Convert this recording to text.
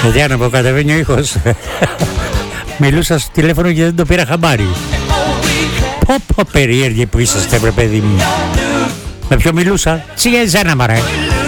Για να πω, κατεβαίνει ο ήχος. Μιλούσα στο τηλέφωνο και δεν το πήρα χαμπάρι. Πω περίεργοι που είσαστε, βρε παιδί μου. Με ποιο μιλούσα? Τσιγε εσένα, μαρέ.